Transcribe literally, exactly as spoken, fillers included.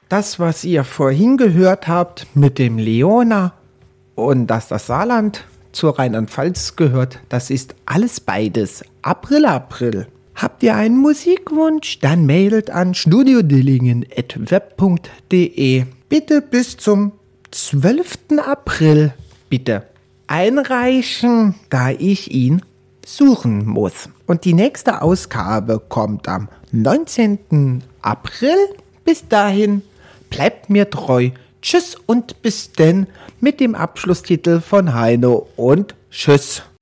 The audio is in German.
Das, was ihr vorhin gehört habt mit dem Leona und dass das Saarland zur Rheinland-Pfalz gehört, das ist alles beides April, April. Habt ihr einen Musikwunsch? Dann mailt an studiodillingen at web punkt de. Bitte bis zum zwölften April bitte einreichen, da ich ihn suchen muss. Und die nächste Ausgabe kommt am neunzehnten April. Bis dahin, bleibt mir treu. Tschüss und bis denn mit dem Abschlusstitel von Heino und Tschüss.